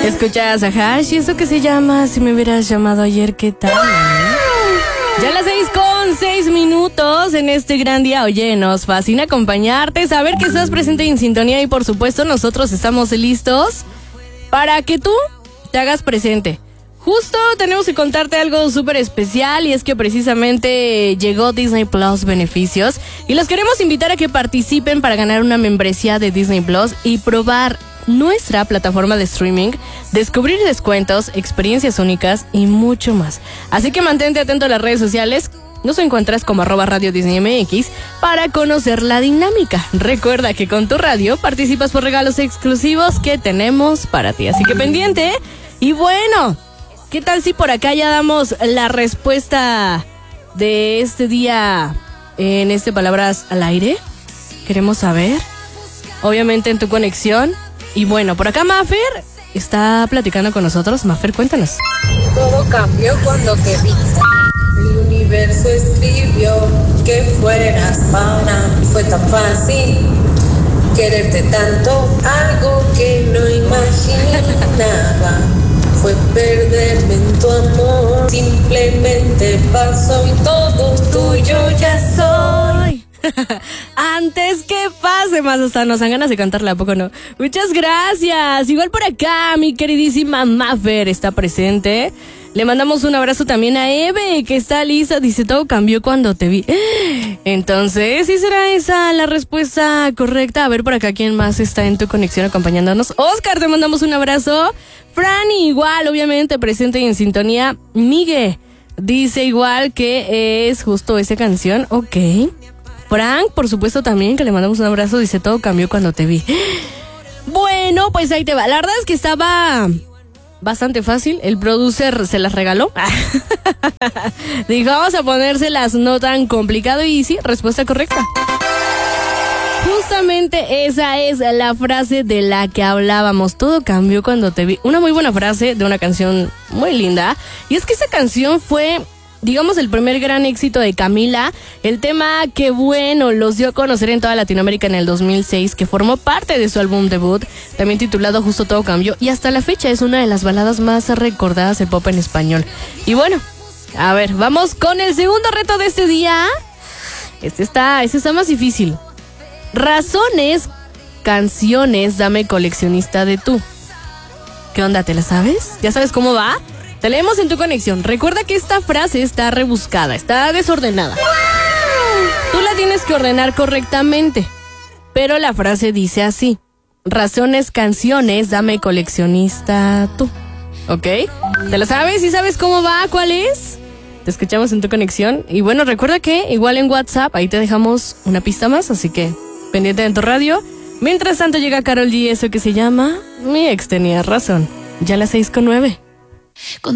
Escuchas a Hash y eso que se llama Si me hubieras llamado ayer, ¿qué tal? Ya las 6:06 en este gran día. Oye, nos fascina acompañarte, saber que estás presente en sintonía y por supuesto nosotros estamos listos para que tú te hagas presente. Justo tenemos que contarte algo súper especial y es que precisamente llegó Disney Plus Beneficios y los queremos invitar a que participen para ganar una membresía de Disney Plus y probar nuestra plataforma de streaming, descubrir descuentos, experiencias únicas y mucho más. Así que mantente atento a las redes sociales. Nos encuentras como @Radio Disney MX para conocer la dinámica. Recuerda que con tu radio participas por regalos exclusivos que tenemos para ti. Así que pendiente. Y bueno, ¿qué tal si por acá ya damos la respuesta de este día en Palabras al Aire? Queremos saber. Obviamente en tu conexión. Y bueno, por acá Mafer está platicando con nosotros. Mafer, cuéntanos. Todo cambió cuando te vi. El universo escribió que fueras para mí. Fue tan fácil quererte tanto, algo que no imaginaba. Fue perderme en tu amor. Simplemente pasó y todo tuyo ya soy. Antes que pase más, hasta nos dan ganas de cantarla, ¿a poco no? Muchas gracias. Igual por acá, mi queridísima Mafer está presente. Le mandamos un abrazo también a Eve, que está lista. Dice, todo cambió cuando te vi. Entonces, ¿sí será esa la respuesta correcta? A ver por acá, ¿quién más está en tu conexión acompañándonos? Oscar, te mandamos un abrazo. Franny, igual, obviamente, presente y en sintonía. Migue, dice igual que es justo esa canción. Ok. Frank, por supuesto también, que le mandamos un abrazo, dice, todo cambió cuando te vi. Bueno, pues ahí te va. La verdad es que estaba bastante fácil. El producer se las regaló. Dijo, vamos a ponérselas no tan complicado y sí, respuesta correcta. Justamente esa es la frase de la que hablábamos. Todo cambió cuando te vi. Una muy buena frase de una canción muy linda. Y es que esa canción fue, digamos, el primer gran éxito de Camila, el tema que, bueno, los dio a conocer en toda Latinoamérica en el 2006, que formó parte de su álbum debut, también titulado Justo Todo Cambió, y hasta la fecha es una de las baladas más recordadas del pop en español. Y bueno, a ver, vamos con el segundo reto de este día. Este está más difícil. Razones, canciones, dame coleccionista de tú. ¿Qué onda, te la sabes? ¿Ya sabes cómo va? Te leemos en tu conexión. Recuerda que esta frase está rebuscada, está desordenada. Tú la tienes que ordenar correctamente. Pero la frase dice así: razones, canciones, dame coleccionista tú. ¿Ok? ¿Te la sabes? ¿Y sabes cómo va? ¿Cuál es? Te escuchamos en tu conexión. Y bueno, recuerda que igual en WhatsApp ahí te dejamos una pista más, así que pendiente de tu radio. Mientras tanto llega Karol G, eso que se llama Mi ex tenía razón. Ya las 6:09.